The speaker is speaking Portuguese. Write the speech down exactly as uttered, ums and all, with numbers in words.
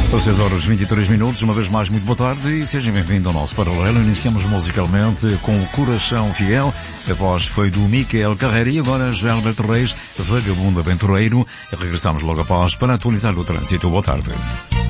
São seis horas e vinte e três minutos, uma vez mais muito boa tarde e sejam bem-vindos ao nosso paralelo. Iniciamos musicalmente com o Coração Fiel, a voz foi do Miquel Carreira e agora José Alberto Reis, Vagabundo Aventureiro, e regressamos logo após para atualizar o trânsito. Boa tarde.